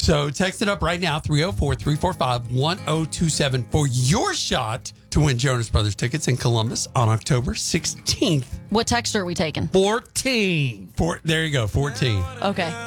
So text it up right now, 304-345-1027 for your shot to win Jonas Brothers tickets in Columbus on October 16th. What texture are we taking? 14. There you go, 14. Okay.